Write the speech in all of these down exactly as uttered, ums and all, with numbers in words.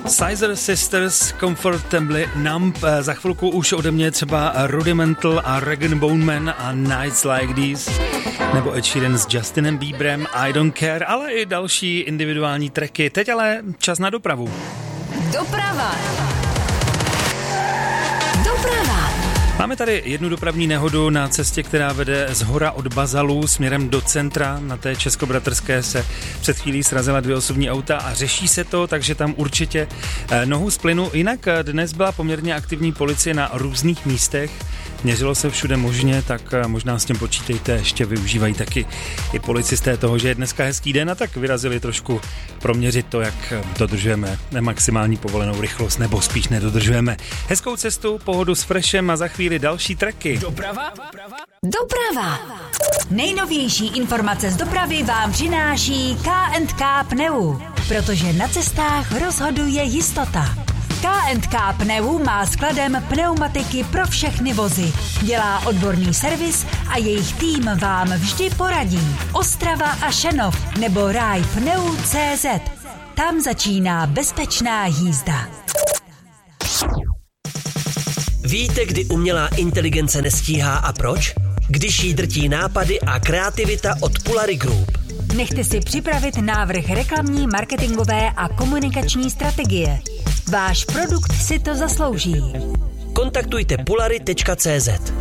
Sizer Sisters, Comfortably Numb, za chvilku už ode mě třeba Rudimental a Rag Bone Man a Nights Like These, nebo Ed Sheeran s Justinem Bieberem, I Don't Care, ale i další individuální tracky. Teď ale čas na dopravu. Doprava. Doprava. Máme tady jednu dopravní nehodu na cestě, která vede z Hora od Bazalů směrem do centra. Na té Českobratrské se před chvílí srazila dvě osobní auta a řeší se to, takže tam určitě nohu z plynu. Jinak dnes byla poměrně aktivní policie na různých místech. Měřilo se všude možně, tak možná s tím počítejte, ještě využívají taky i policisté toho, že je dneska hezký den, a tak vyrazili trošku proměřit to, jak dodržujeme maximální povolenou rychlost, nebo spíš nedodržujeme. Hezkou cestu, pohodu s freshem a za chvíli další tracky. Doprava? Doprava. Nejnovější informace z dopravy vám přináší K and K Pneu, protože na cestách rozhoduje jistota. K and K Pneu má skladem pneumatiky pro všechny vozy. Dělá odborný servis a jejich tým vám vždy poradí. Ostrava a Šenov nebo ráj pneu tečka cé zet. Tam začíná bezpečná jízda. Víte, kdy umělá inteligence nestíhá a proč? Když jí drtí nápady a kreativita od Pulary Group. Nechte si připravit návrh reklamní, marketingové a komunikační strategie. Váš produkt si to zaslouží. Kontaktujte pulary tečka cé zet.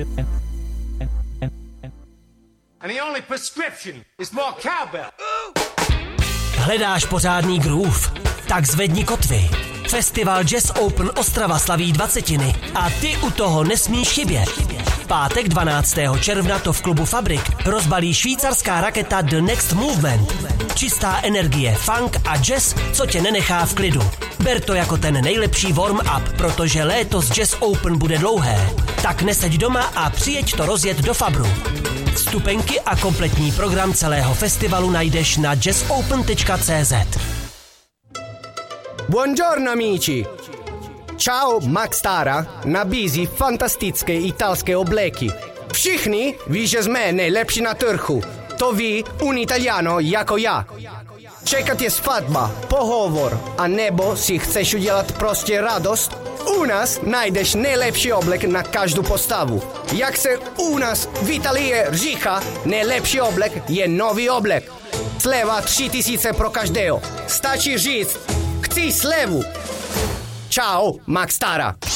Hledáš pořádný groove? Tak zvedni kotvy. Festival Jazz Open Ostrava slaví dvacetiny a ty u toho nesmíš chybět. Pátek dvanáctého června to v klubu Fabrik rozbalí švýcarská raketa The Next Movement. Čistá energie, funk a jazz, co tě nenechá v klidu. Ber to jako ten nejlepší warm-up, protože léto z Jazz Open bude dlouhé. Tak neseď doma a přijeď to rozjet do Fabru. Vstupenky a kompletní program celého festivalu najdeš na jazz open tečka cé zet. Buongiorno amici! Ciao, Max Tara nabízí fantastické italské obleky. Všichni ví, že jsme nejlepší na trhu. To ví un Italiano jako já. Čeká tě svatba, pohovor, a nebo si chceš udělat prostě radost? U nás najdeš nejlepší oblek na každou postavu. Jak se u nás v Itálii říká, nejlepší oblek je nový oblek. Sleva tři tisíce pro každého. Stačí říct, chci slevu. Ciao, Max Tara.